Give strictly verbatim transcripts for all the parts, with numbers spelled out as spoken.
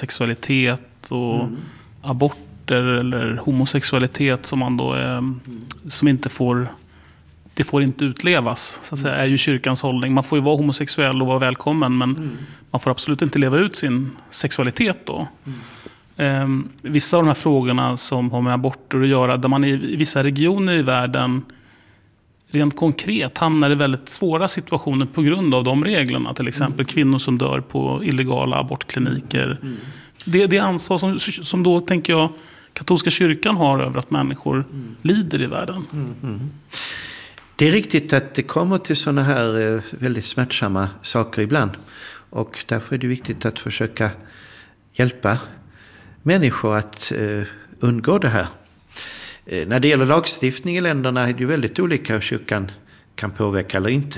sexualitet och mm. aborter eller homosexualitet som man då är, mm. som inte får det får inte utlevas, så att säga, är ju kyrkans hållning. Man får ju vara homosexuell och vara välkommen, men mm. man får absolut inte leva ut sin sexualitet då. Mm. Eh, vissa av de här frågorna som har med aborter att göra, där man i vissa regioner i världen rent konkret hamnar i väldigt svåra situationer på grund av de reglerna. Till exempel mm. kvinnor som dör på illegala abortkliniker. Mm. Det, det ansvar som, som då, tänker jag, katolska kyrkan har över att människor mm. lider i världen. Mm. Mm. Det är riktigt att det kommer till sådana här väldigt smärtsamma saker ibland. Och därför är det viktigt att försöka hjälpa människor att uh, undgå det här. Uh, när det gäller lagstiftning i länderna är det ju väldigt olika hur kyrkan kan påverka eller inte.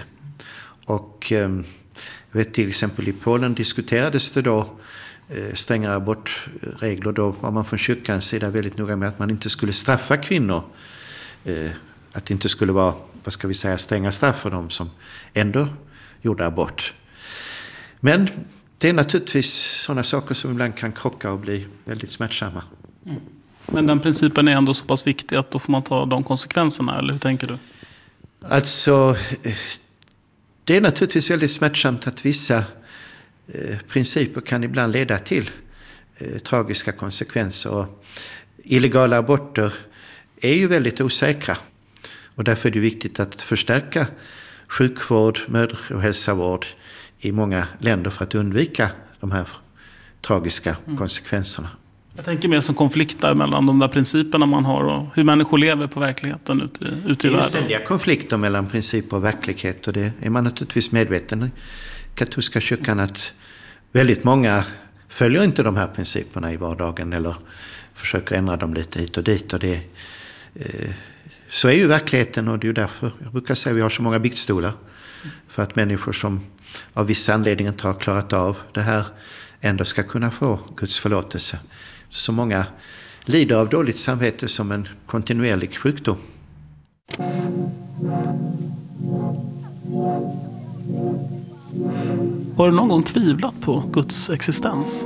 Och um, jag vet till exempel i Polen diskuterades det då uh, strängare abortregler. Då var man från kyrkans sida väldigt noga med att man inte skulle straffa kvinnor. Uh, att det inte skulle vara, vad ska vi säga, stränga straff för dem som ändå gjorde abort. Men det är naturligtvis sådana saker som ibland kan krocka och bli väldigt smärtsamma. Mm. Men den principen är ändå så pass viktig att då får man ta de konsekvenserna, eller hur tänker du? Alltså, det är naturligtvis väldigt smärtsamt att vissa eh, principer kan ibland leda till eh, tragiska konsekvenser. Och illegala aborter är ju väldigt osäkra. Och därför är det viktigt att förstärka sjukvård, mödra- och hälsovård i många länder för att undvika de här tragiska mm. konsekvenserna. Jag tänker mer som konflikter mellan de där principerna man har och hur människor lever på verkligheten ute, ute i världen. Det är ständiga konflikter mellan principer och verklighet, och det är man naturligtvis medveten i katolska kyrkan att väldigt många följer inte de här principerna i vardagen eller försöker ändra dem lite hit och dit, och det eh, så är ju verkligheten, och det är ju därför jag brukar säga att vi har så många biktstolar. För att människor som av vissa anledningar inte har klarat av det här ändå ska kunna få Guds förlåtelse. Så många lider av dåligt samvete som en kontinuerlig sjukdom. Har du någon gång tvivlat på Guds existens?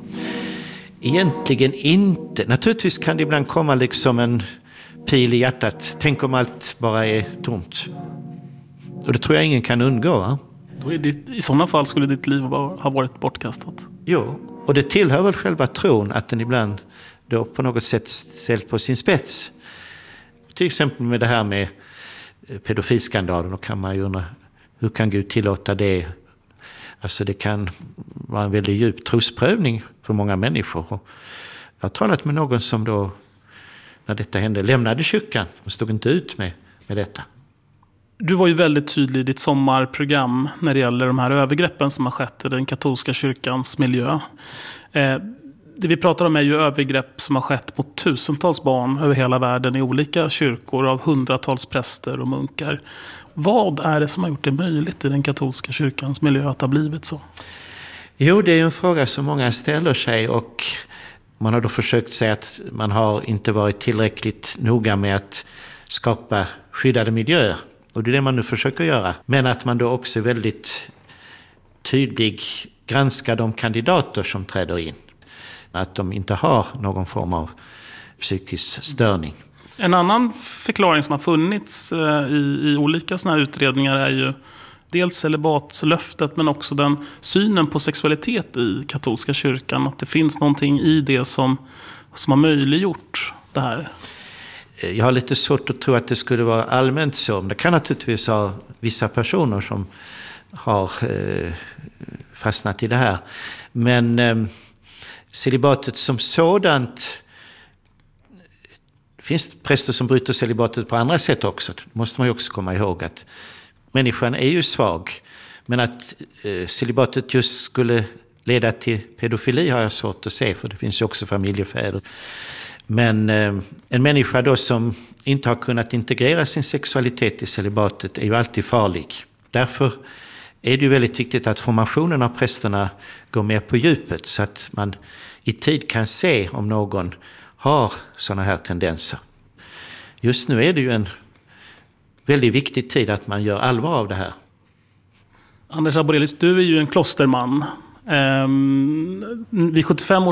Egentligen inte. Naturligtvis kan det ibland komma liksom en pil i hjärtat. Tänk om allt bara är tomt. Och det tror jag ingen kan undgå, va? Då är ditt, i sådana fall skulle ditt liv ha varit bortkastat. Jo, och det tillhör väl själva tron att den ibland då på något sätt ställs på sin spets. Till exempel med det här med pedofilskandalen, då kan man ju undra, hur kan Gud tillåta det? Alltså det kan vara en väldigt djup trosprövning för många människor. Och jag har talat med någon som då, när detta hände, lämnade kyrkan. De stod inte ut med, med detta. Du var ju väldigt tydlig i ditt sommarprogram när det gäller de här övergreppen som har skett i den katolska kyrkans miljö. Eh, det vi pratar om är ju övergrepp som har skett mot tusentals barn över hela världen i olika kyrkor av hundratals präster och munkar. Vad är det som har gjort det möjligt i den katolska kyrkans miljö att ha blivit så? Jo, det är en fråga som många ställer sig, och man har då försökt säga att man har inte varit tillräckligt noga med att skapa skyddade miljöer. Och det är det man nu försöker göra. Men att man då också är väldigt tydlig granskar de kandidater som träder in. Att de inte har någon form av psykisk störning. En annan förklaring som har funnits i, i olika såna här utredningar är ju dels celibatslöftet, men också den synen på sexualitet i katolska kyrkan. Att det finns någonting i det som, som har möjliggjort det här. Jag har lite svårt att tro att det skulle vara allmänt så. Det kan naturligtvis ha vissa personer som har eh, fastnat i det här. Men eh, celibatet som sådant, det finns präster som bryter celibatet på andra sätt också. Det måste man ju också komma ihåg, att människan är ju svag. Men att eh, celibatet just skulle leda till pedofili har jag svårt att se, för det finns ju också familjefäder. Men eh, en människa då som inte har kunnat integrera sin sexualitet i celibatet är ju alltid farlig. Därför är det ju väldigt viktigt att formationen av prästerna går mer på djupet, så att man i tid kan se om någon har sådana här tendenser. Just nu är det ju en väldigt viktig tid att man gör allvar av det här. Anders Arborelius, du är ju en klosterman. Ehm, vid sjuttiofem år